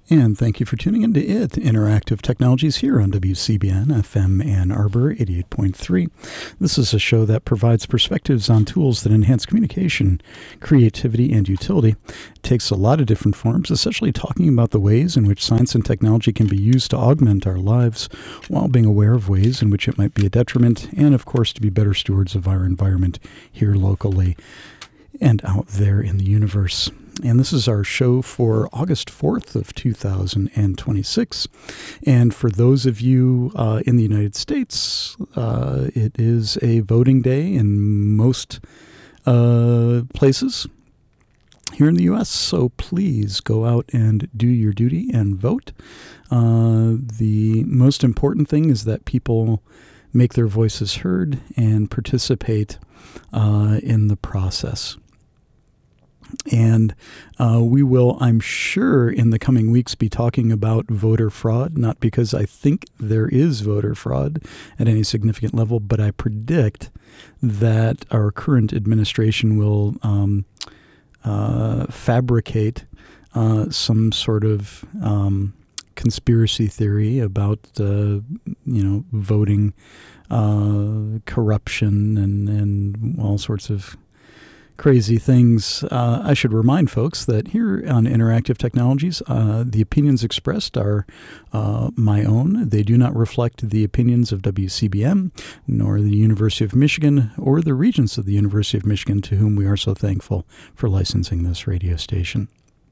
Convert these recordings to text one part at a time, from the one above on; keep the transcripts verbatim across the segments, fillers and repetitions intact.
And thank you for tuning in to IT, Interactive Technologies, here on W C B N F M Ann Arbor eighty-eight point three. This is a show that provides perspectives on tools that enhance communication, creativity, and utility. It takes a lot of different forms, essentially talking about the ways in which science and technology can be used to augment our lives, while being aware of ways in which it might be a detriment, and of course to be better stewards of our environment here locally and out there in the universe. And this is our show for August fourth of two thousand twenty-six. And for those of you uh, in the United States, uh, it is a voting day in most uh, places here in the U S, so please go out and do your duty and vote. Uh, the most important thing is that people make their voices heard and participate uh, in the process. And uh, we will, I'm sure, in the coming weeks be talking about voter fraud, not because I think there is voter fraud at any significant level, but I predict that our current administration will um, uh, fabricate uh, some sort of um, conspiracy theory about, uh, you know, voting uh, corruption and, and all sorts of crazy things. Uh, I should remind folks that here on Interactive Technologies, uh, the opinions expressed are uh, my own. They do not reflect the opinions of W C B M, nor the University of Michigan, or the regents of the University of Michigan, to whom we are so thankful for licensing this radio station.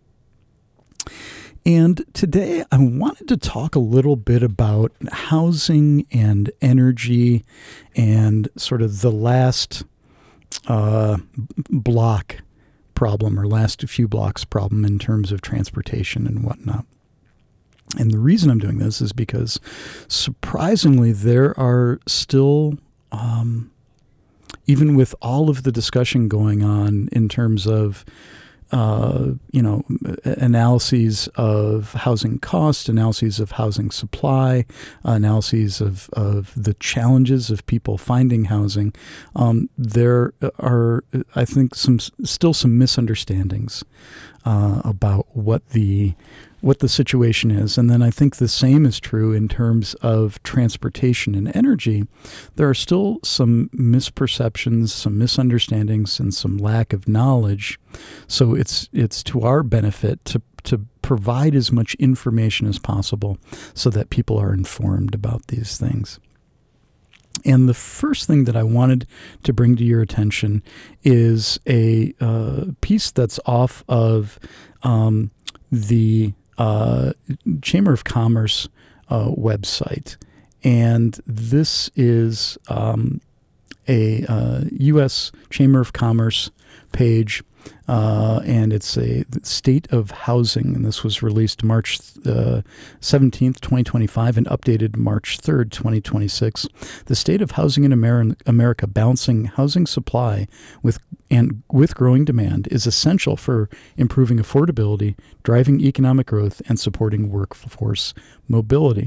And today I wanted to talk a little bit about housing and energy and sort of the last Uh, block problem or last few blocks problem in terms of transportation and whatnot. And the reason I'm doing this is because surprisingly there are still, um, even with all of the discussion going on in terms of Uh, you know, analyses of housing cost, analyses of housing supply, analyses of, of the challenges of people finding housing. Um, there are, I think, some still some misunderstandings uh, about what the what the situation is. And then I think the same is true in terms of transportation and energy. There are still some misperceptions, some misunderstandings, and some lack of knowledge. So it's it's to our benefit to to provide as much information as possible so that people are informed about these things. And the first thing that I wanted to bring to your attention is a uh, piece that's off of um, the Uh, Chamber of Commerce uh, website. And this is um, a uh, U S Chamber of Commerce page, uh, and it's a state of housing. And this was released March uh, seventeenth, twenty twenty-five, and updated March third, twenty twenty-six. The state of housing in Amer- America, balancing housing supply with and with growing demand, is essential for improving affordability, driving economic growth, and supporting workforce mobility.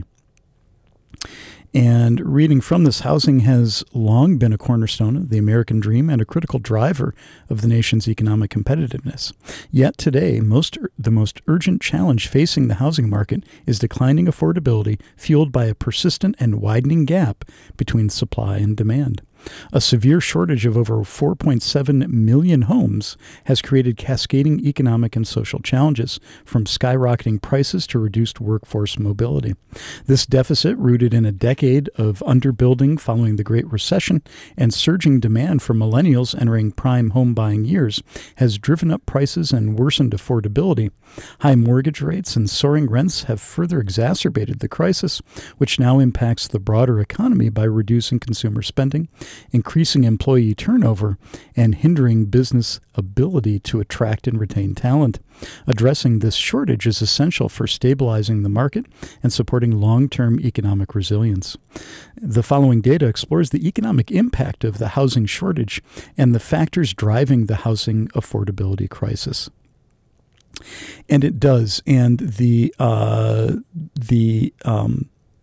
And reading from this, housing has long been a cornerstone of the American dream and a critical driver of the nation's economic competitiveness. Yet today, most the most urgent challenge facing the housing market is declining affordability, fueled by a persistent and widening gap between supply and demand. A severe shortage of over four point seven million homes has created cascading economic and social challenges, from skyrocketing prices to reduced workforce mobility. This deficit, rooted in a decade of underbuilding following the Great Recession and surging demand for millennials entering prime home buying years, has driven up prices and worsened affordability. High mortgage rates and soaring rents have further exacerbated the crisis, which now impacts the broader economy by reducing consumer spending, increasing employee turnover, and hindering business ability to attract and retain talent. Addressing this shortage is essential for stabilizing the market and supporting long-term economic resilience. The following data explores the economic impact of the housing shortage and the factors driving the housing affordability crisis. And it does. And the uh, the um,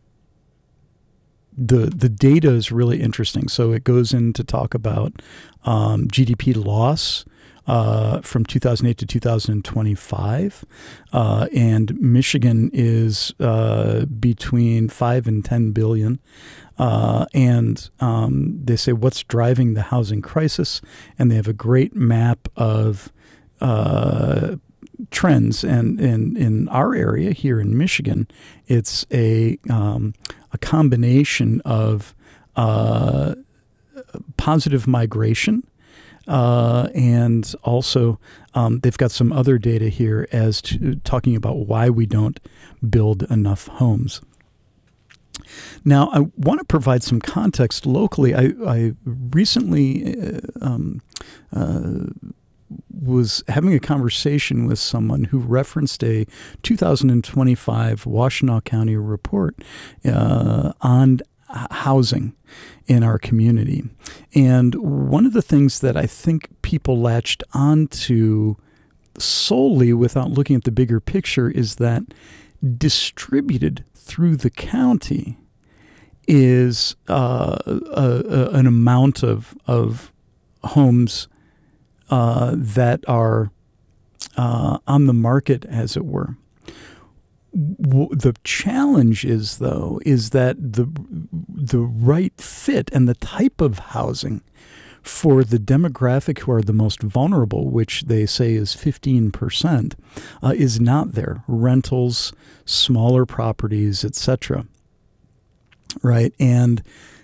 the the data is really interesting. So it goes in to talk about um, G D P loss uh, from two thousand eight to two thousand twenty-five, uh, and Michigan is uh, between five and ten billion. Uh, and um, they say what's driving the housing crisis, and they have a great map of uh, trends. And in in our area here in Michigan, it's a um, a combination of uh, positive migration. Uh, and also, um, they've got some other data here as to talking about why we don't build enough homes. Now, I want to provide some context locally. I, I recently uh, um, uh, was having a conversation with someone who referenced a two thousand twenty-five Washtenaw County report uh, on housing in our community. And one of the things that I think people latched onto solely without looking at the bigger picture is that distributed through the county is uh, a, a, an amount of of homes uh, that are uh, on the market, as it were. The challenge is, though, is that the the right fit and the type of housing for the demographic who are the most vulnerable, which they say is fifteen percent, uh, is not there. Rentals, smaller properties, et cetera. Right? And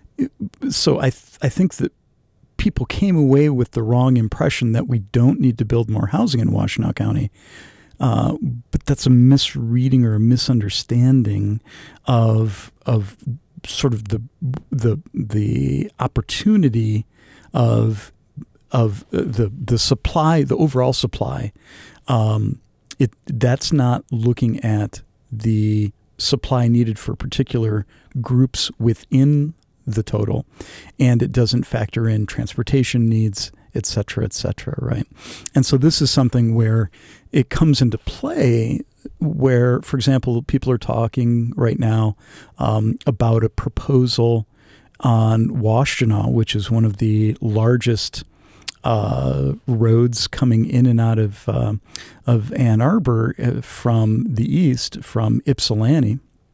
so I th- I think that people came away with the wrong impression that we don't need to build more housing in Washtenaw County. Uh, but that's a misreading or a misunderstanding of of sort of the the the opportunity of of the the supply, the overall supply. Um, it that's not looking at the supply needed for particular groups within the total, and it doesn't factor in transportation needs, et cetera, et cetera, right? And so this is something where it comes into play where, for example, people are talking right now um, about a proposal on Washtenaw, which is one of the largest uh, roads coming in and out of uh, of Ann Arbor uh, from the east, from Ypsilanti.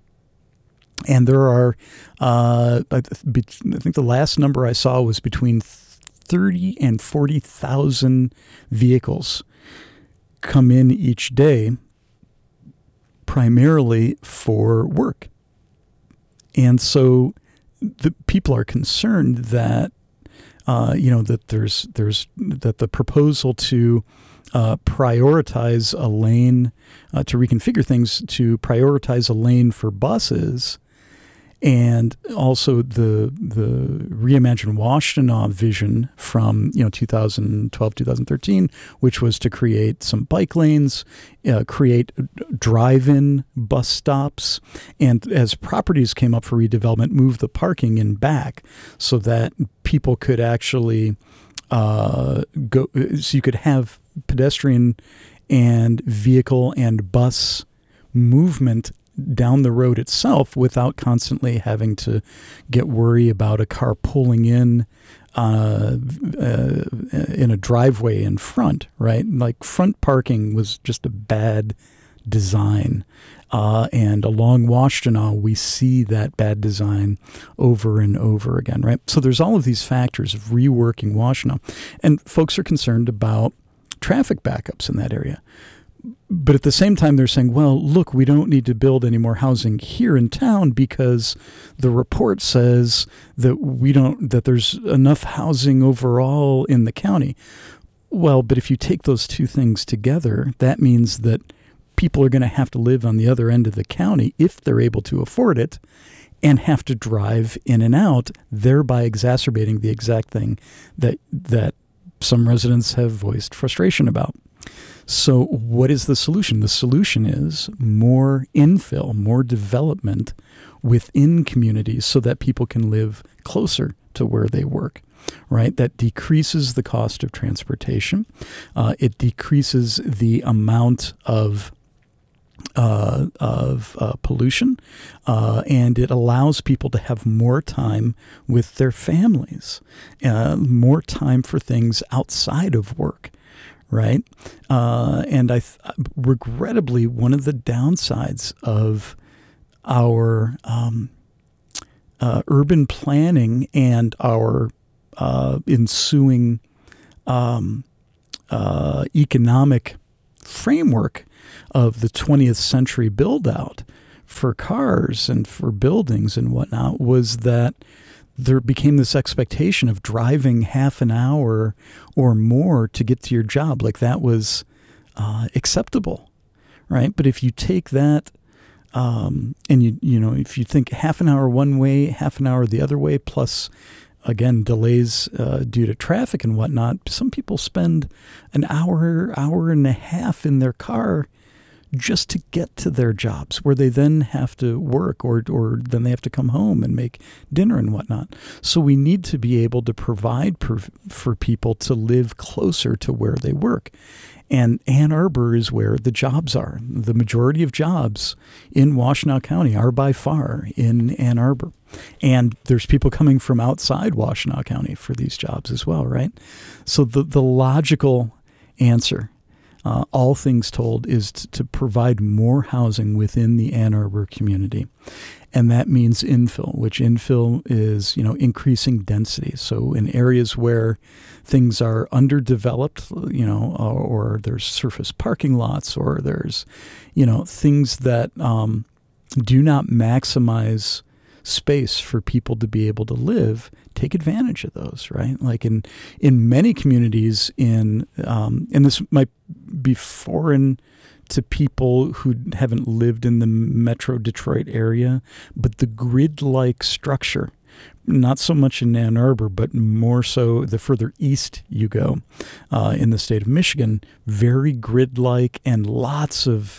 And there are, uh, I think the last number I saw was between thirty and forty thousand vehicles come in each day, primarily for work. And so the people are concerned that, uh, you know, that there's there's that the proposal to uh, prioritize a lane, uh, to reconfigure things to prioritize a lane for buses. And also the the Reimagine Washtenaw vision from, you know, two thousand twelve, two thousand thirteen, which was to create some bike lanes, uh, create drive-in bus stops, and as properties came up for redevelopment, move the parking in back so that people could actually uh, go. So you could have pedestrian and vehicle and bus movement down the road itself without constantly having to get worry about a car pulling in uh, uh, in a driveway in front, right? Like front parking was just a bad design. Uh, and along Washtenaw, we see that bad design over and over again, right? So there's all of these factors of reworking Washtenaw. And folks are concerned about traffic backups in that area. But at the same time, they're saying, well, look, we don't need to build any more housing here in town because the report says that we don't, that there's enough housing overall in the county. Well, but if you take those two things together, that means that people are going to have to live on the other end of the county if they're able to afford it and have to drive in and out, thereby exacerbating the exact thing that that some residents have voiced frustration about. So what is the solution? The solution is more infill, more development within communities so that people can live closer to where they work, right? That decreases the cost of transportation. Uh, it decreases the amount of uh, of uh, pollution, uh, and it allows people to have more time with their families, uh, more time for things outside of work. right? Uh, and I, th- regrettably, one of the downsides of our um, uh, urban planning and our uh, ensuing um, uh, economic framework of the twentieth century build out for cars and for buildings and whatnot was that there became this expectation of driving half an hour or more to get to your job. Like that was uh, acceptable, right? But if you take that um, and you, you know, if you think half an hour one way, half an hour the other way, plus again, delays uh, due to traffic and whatnot, some people spend an hour, hour and a half in their car just to get to their jobs, where they then have to work or or then they have to come home and make dinner and whatnot. So we need to be able to provide per, for people to live closer to where they work. And Ann Arbor is where the jobs are. The majority of jobs in Washtenaw County are by far in Ann Arbor. And there's people coming from outside Washtenaw County for these jobs as well, right? So the, the logical answer, uh, all things told, is to, to provide more housing within the Ann Arbor community. And that means infill, which infill is, you know, increasing density. So in areas where things are underdeveloped, you know, or, or there's surface parking lots, or there's, you know, things that um, do not maximize space for people to be able to live, take advantage of those, right? Like in in many communities in, um, and this might be foreign to people who haven't lived in the Metro Detroit area, but the grid-like structure, not so much in Ann Arbor, but more so the further east you go uh, in the state of Michigan, very grid-like and lots of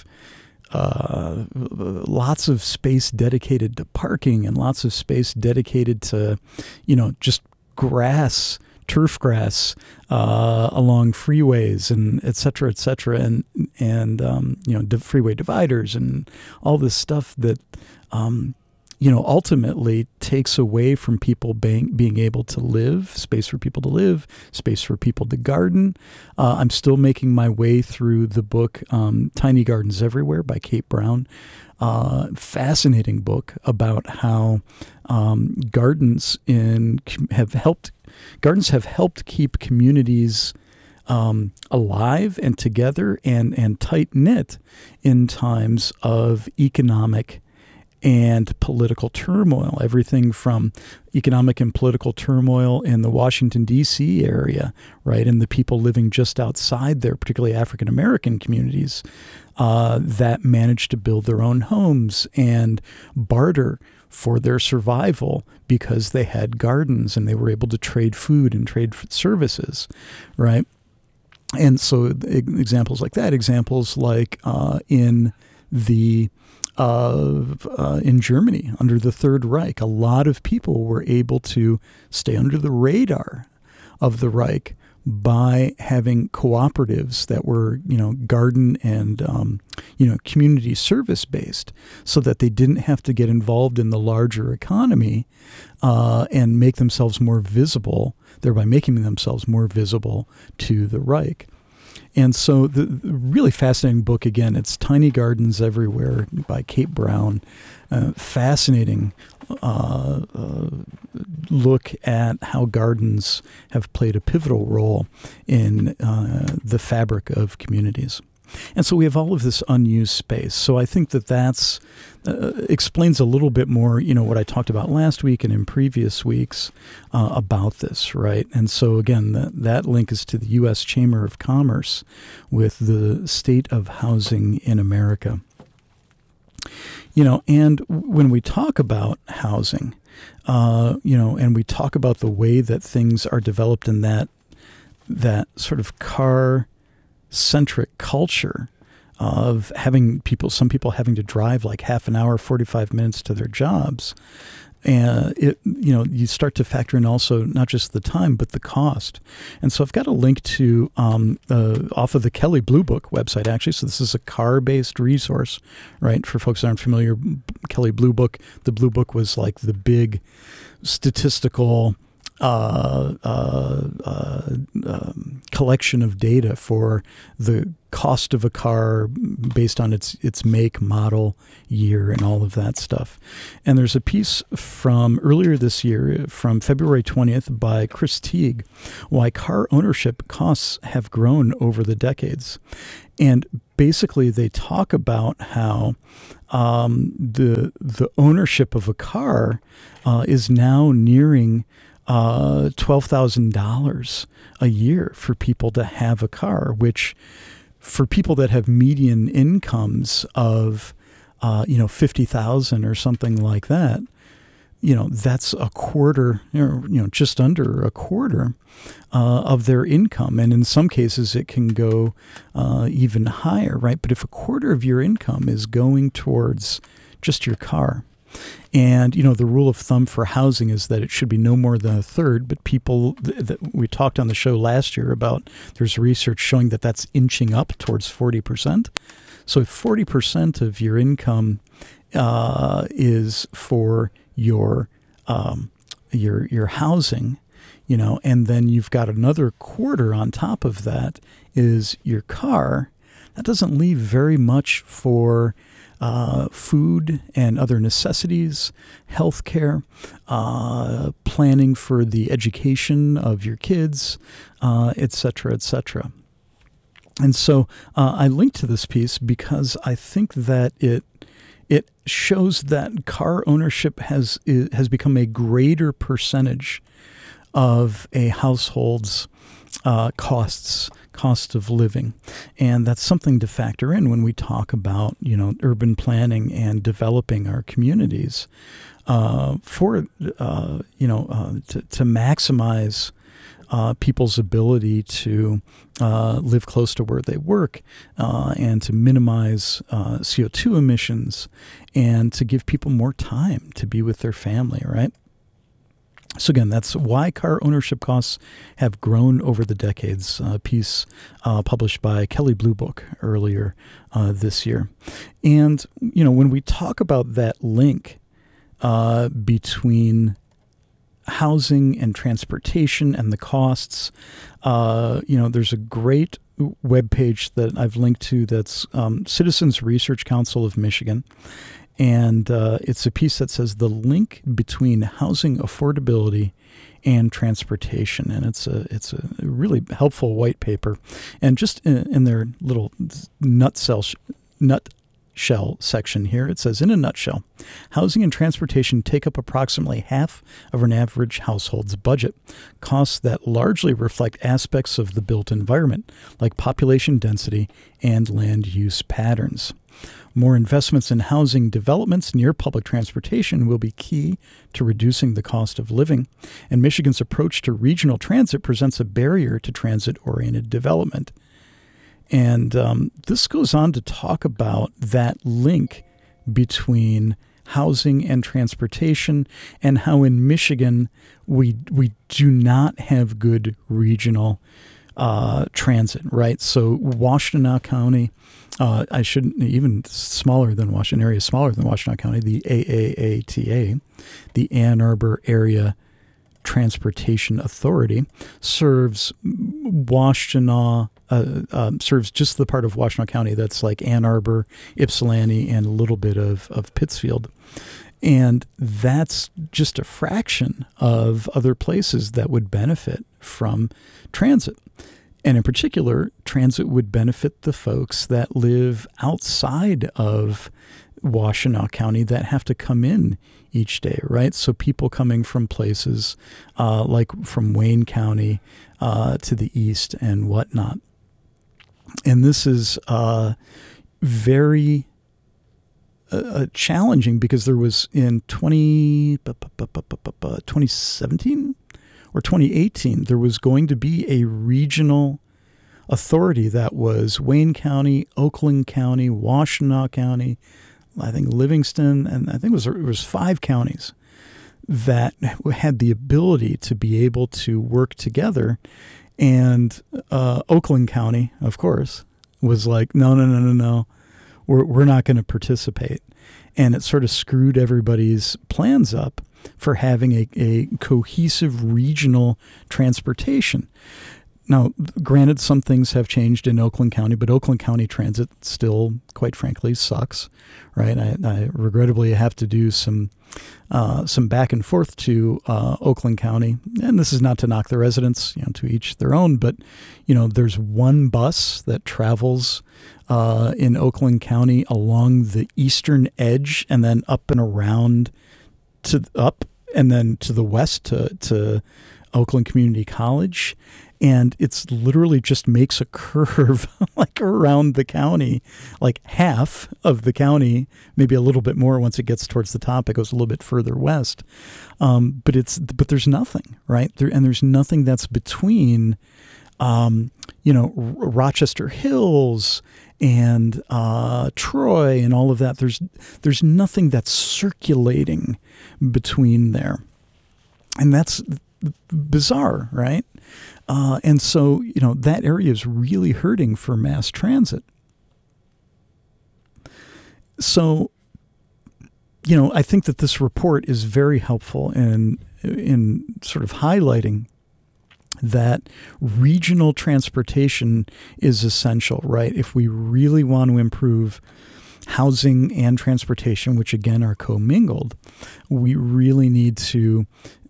uh, lots of space dedicated to parking and lots of space dedicated to, you know, just grass, turf grass uh, along freeways and et cetera, et cetera, and and um, you know, freeway dividers and all this stuff that um, you know, ultimately takes away from people being, being able to live, space for people to live, space for people to garden. Uh, I'm still making my way through the book um, Tiny Gardens Everywhere by Kate Brown. Uh, fascinating book about how um, gardens in have helped gardens have helped keep communities um, alive and together and and tight knit in times of economic and political turmoil. Everything from economic and political turmoil in the Washington, D C area, right, and the people living just outside there, particularly African American communities, uh, that managed to build their own homes and barter for their survival because they had gardens and they were able to trade food and trade services, right? And so examples like that, examples like uh, in the Uh, uh, in Germany under the Third Reich, a lot of people were able to stay under the radar of the Reich by having cooperatives that were, you know, garden and, um, you know, community service based, so that they didn't have to get involved in the larger economy uh, and make themselves more visible, thereby making themselves more visible to the Reich. And so the, the really fascinating book, again, it's Tiny Gardens Everywhere by Kate Brown. Uh, fascinating uh, uh, look at how gardens have played a pivotal role in uh, the fabric of communities. And so we have all of this unused space. So I think that that's uh, explains a little bit more, you know, what I talked about last week and in previous weeks uh, about this, right? And so again, that, that link is to the U S Chamber of Commerce with the state of housing in America. You know, and when we talk about housing, uh, you know, and we talk about the way that things are developed in that that sort of car centric culture of having people, some people having to drive like half an hour, forty-five minutes to their jobs. And it, you know, you start to factor in also not just the time, but the cost. And so I've got a link to um, uh, off of the Kelley Blue Book website, actually. So this is a car-based resource, right? For folks that aren't familiar, Kelley Blue Book, the Blue Book was like the big statistical uh, uh, uh, um, collection of data for the cost of a car based on its its make, model, year, and all of that stuff. And there's a piece from earlier this year, from February twentieth, by Chris Teague, Why Car Ownership Costs Have Grown Over the Decades. And basically they talk about how um, the the ownership of a car uh, is now nearing uh, twelve thousand dollars a year for people to have a car, which for people that have median incomes of, uh, you know, fifty thousand or something like that, you know, that's a quarter, or, you know, just under a quarter uh, of their income. And in some cases, it can go uh, even higher, right? But if a quarter of your income is going towards just your car, and, you know, the rule of thumb for housing is that it should be no more than a third. But people that we talked on the show last year about, there's research showing that that's inching up towards forty percent. So if forty percent of your income uh, is for your um, your your housing, you know, and then you've got another quarter on top of that is your car, that doesn't leave very much for Uh, food and other necessities, healthcare, uh, planning for the education of your kids, uh, et cetera, et cetera. And so uh, I linked to this piece because I think that it it shows that car ownership has has become a greater percentage of a household's uh, costs. cost of living. And that's something to factor in when we talk about, you know, urban planning and developing our communities uh, for, uh, you know, uh, to, to maximize uh, people's ability to uh, live close to where they work uh, and to minimize uh, C O two emissions and to give people more time to be with their family, right? So again, that's Why Car Ownership Costs Have Grown Over the Decades, a piece uh, published by Kelley Blue Book earlier uh, this year. And, you know, when we talk about that link uh, between housing and transportation and the costs, uh, you know, there's a great webpage that I've linked to that's um, Citizens Research Council of Michigan. And uh, it's a piece that says the link between housing affordability and transportation. And it's a it's a really helpful white paper. And just in, in their little nutshell, nutshell section here, it says, in a nutshell, housing and transportation take up approximately half of an average household's budget, costs that largely reflect aspects of the built environment, like population density and land use patterns. More investments in housing developments near public transportation will be key to reducing the cost of living, and Michigan's approach to regional transit presents a barrier to transit-oriented development. And um, this goes on to talk about that link between housing and transportation and how in Michigan we we do not have good regional uh, transit, right? So Washtenaw County, Uh, I shouldn't even smaller than Washington area, smaller than Washtenaw County, the A A A T A, the Ann Arbor Area Transportation Authority, serves Washtenaw, uh, um, serves just the part of Washtenaw County that's like Ann Arbor, Ypsilanti, and a little bit of, of Pittsfield. And that's just a fraction of other places that would benefit from transit. And in particular, transit would benefit the folks that live outside of Washtenaw County that have to come in each day, right? So people coming from places uh, like from Wayne County uh, to the east and whatnot. And this is uh, very uh, challenging because there was in twenty, twenty seventeen or twenty eighteen, there was going to be a regional authority that was Wayne County, Oakland County, Washtenaw County, I think Livingston, and I think it was, it was five counties that had the ability to be able to work together. And uh, Oakland County, of course, was like, no, no, no, no, no, we're, we're not going to participate. And it sort of screwed everybody's plans up. for having a, a cohesive regional transportation. Now, granted, some things have changed in Oakland County, but Oakland County Transit still, quite frankly, sucks, right? I, I regrettably have to do some uh, some back and forth to uh, Oakland County, and this is not to knock the residents, you know, to each their own, but you know, there's one bus that travels uh, in Oakland County along the eastern edge, and then up and around to up, and then to the west to to Oakland Community College. And it's literally just makes a curve like around the county, like half of the county, maybe a little bit more once it gets towards the top. It goes a little bit further west, um, but it's but there's nothing, right? There, and there's nothing that's between, um, you know, R- Rochester Hills and uh, Troy and all of that. There's there's nothing that's circulating between there, and that's bizarre, right? Uh, and so, you know, that area is really hurting for mass transit. So, you know, I think that this report is very helpful in in sort of highlighting that regional transportation is essential, right? If we really want to improve housing and transportation, which again are commingled, we really need to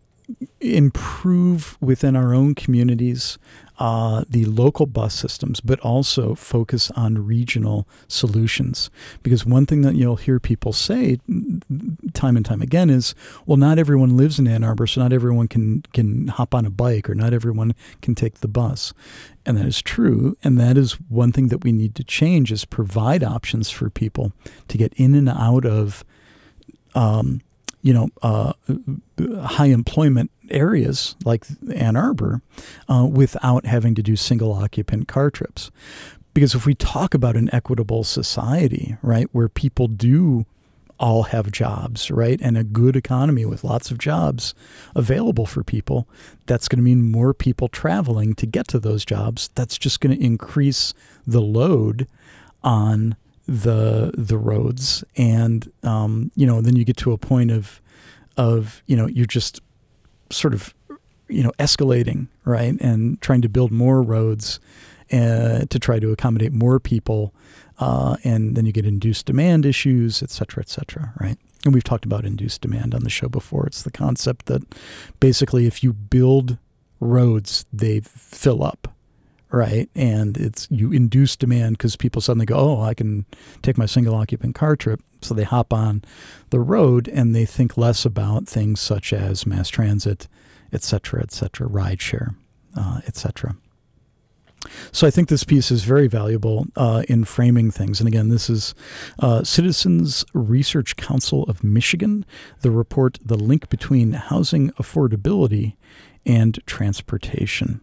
improve within our own communities uh, the local bus systems, but also focus on regional solutions. Because one thing that you'll hear people say time and time again is, well, not everyone lives in Ann Arbor, so not everyone can, can hop on a bike, or not everyone can take the bus. And that is true. And that is one thing that we need to change, is provide options for people to get in and out of um, you know, uh, high employment areas like Ann Arbor uh, without having to do single occupant car trips. Because if we talk about an equitable society, right, where people do all have jobs, right, and a good economy with lots of jobs available for people, that's going to mean more people traveling to get to those jobs. That's just going to increase the load on the the roads, and um, you know, then you get to a point of of you know, you're just sort of, you know, escalating, right, and trying to build more roads uh, to try to accommodate more people, uh, and then you get induced demand issues, et cetera, et cetera, right? And we've talked about induced demand on the show before. It's the concept that basically if you build roads, they fill up. Right. And it's you induce demand because people suddenly go, oh, I can take my single occupant car trip. So they hop on the road and they think less about things such as mass transit, et cetera, et cetera, ride share, uh, et cetera. So I think this piece is very valuable uh, in framing things. And again, this is uh, Citizens Research Council of Michigan, the report, The Link Between Housing Affordability and Transportation.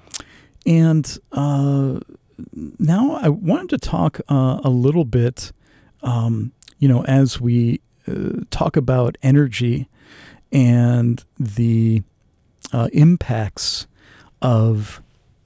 And uh, now I wanted to talk uh, a little bit, um, you know, as we uh, talk about energy and the uh, impacts of,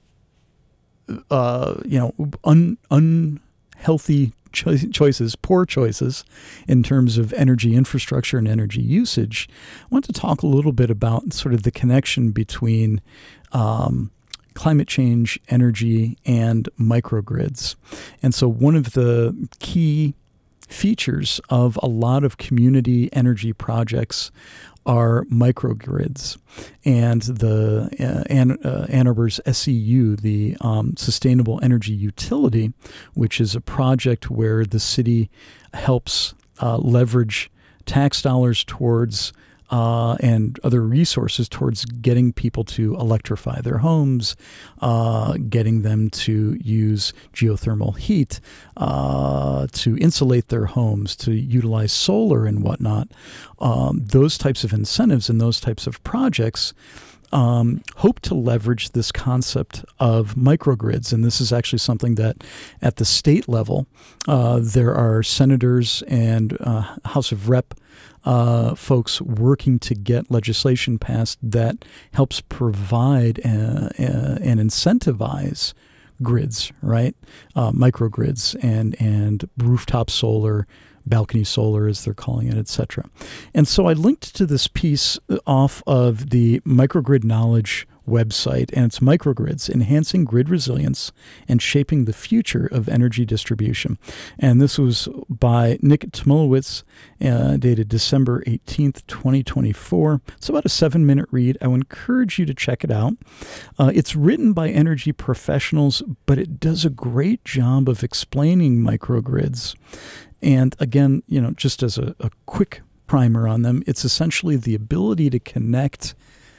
uh, you know, un- unhealthy cho- choices, poor choices in terms of energy infrastructure and energy usage. I want to talk a little bit about sort of the connection between um, climate change, energy, and microgrids. And so one of the key features of a lot of community energy projects are microgrids. And the uh, Ann, uh, Ann Arbor's S E U, the um, Sustainable Energy Utility, which is a project where the city helps uh, leverage tax dollars towards Uh, and other resources towards getting people to electrify their homes, uh, getting them to use geothermal heat, uh, to insulate their homes, to utilize solar and whatnot. Um, those types of incentives and those types of projects Um, hope to leverage this concept of microgrids. And this is actually something that at the state level, uh, there are senators and uh, House of Rep uh, folks working to get legislation passed that helps provide uh, uh, and incentivize grids, right? Uh, microgrids and and rooftop solar, balcony solar, as they're calling it, et cetera. And so I linked to this piece off of the Microgrid Knowledge website, and it's Microgrids, Enhancing Grid Resilience and Shaping the Future of Energy Distribution. And this was by Nick Tomilowicz, uh, dated December eighteenth, twenty twenty-four. It's about a seven-minute read. I would encourage you to check it out. Uh, it's written by energy professionals, but it does a great job of explaining microgrids. And again, you know, just as a, a quick primer on them, it's essentially the ability to connect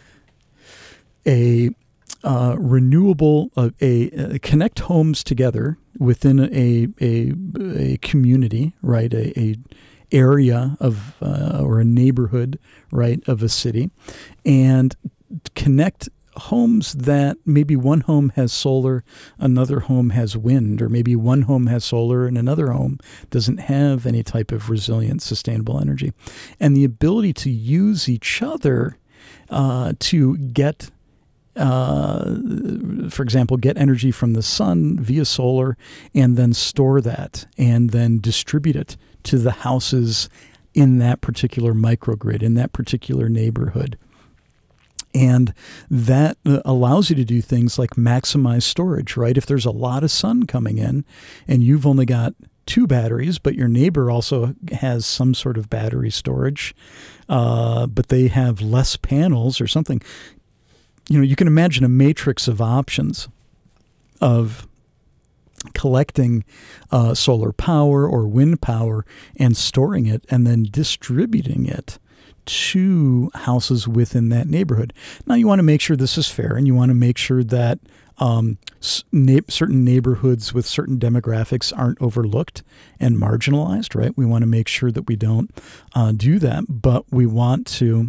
a uh, renewable, uh, a, a connect homes together within a a, a community, right? A, a area of uh, or a neighborhood, right, of a city, and connect homes that maybe one home has solar, another home has wind, or maybe one home has solar and another home doesn't have any type of resilient, sustainable energy. And the ability to use each other uh, to get, uh, for example, get energy from the sun via solar and then store that and then distribute it to the houses in that particular microgrid, in that particular neighborhood. And that allows you to do things like maximize storage, right? If there's a lot of sun coming in and you've only got two batteries, but your neighbor also has some sort of battery storage, uh, but they have less panels or something, you know, you can imagine a matrix of options of collecting uh, solar power or wind power and storing it and then distributing it to houses within that neighborhood. Now, you want to make sure this is fair, and you want to make sure that um, na- certain neighborhoods with certain demographics aren't overlooked and marginalized, right? We want to make sure that we don't uh, do that, but we want to,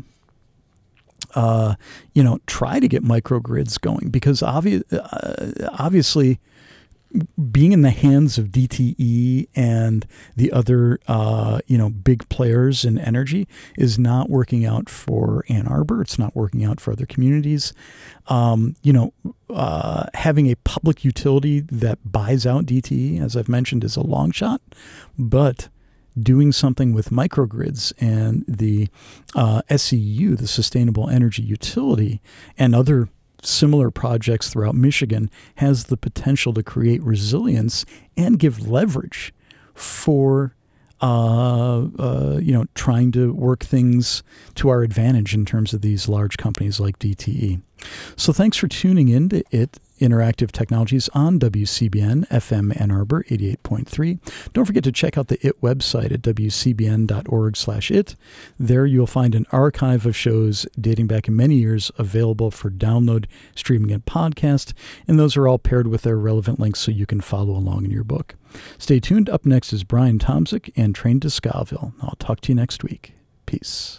uh, you know, try to get microgrids going because obvi- uh, obviously, being in the hands of D T E and the other, uh, you know, big players in energy is not working out for Ann Arbor. It's not working out for other communities. Um, you know, uh, having a public utility that buys out D T E, as I've mentioned, is a long shot. But doing something with microgrids and the uh, S E U, the Sustainable Energy Utility, and other similar projects throughout Michigan has the potential to create resilience and give leverage for, uh, uh, you know, trying to work things to our advantage in terms of these large companies like D T E. So thanks for tuning in to It Interactive Technologies on W C B N F M Ann Arbor eighty-eight point three. Don't forget to check out the I T website at w c b n dot org slash it. There you'll find an archive of shows dating back many years available for download, streaming, and podcast, and those are all paired with their relevant links so you can follow along in your book. Stay tuned. Up next is Brian Tomzik and Train to Scoville. I'll talk to you next week. Peace.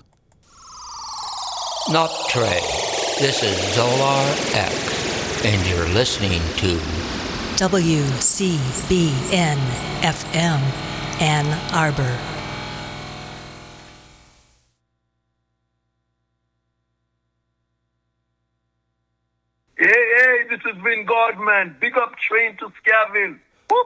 Not Trey. This is Zolar X, and you're listening to W C B N F M Ann Arbor. Hey, hey, this is Vin Godman. Big up Train to Scoville.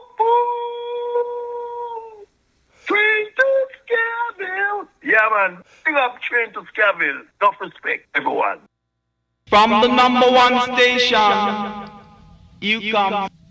Whoop-hoo! Train to Scoville. Yeah, man. Big up Train to Scoville. Enough respect, everyone. From the number one station, you come.